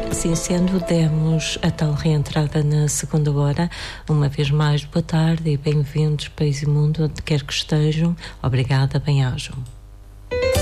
Assim sendo, demos a tal reentrada na segunda hora. Uma vez mais, boa tarde e bem-vindos, país e mundo, onde quer que estejam. Obrigada, bem-ajam.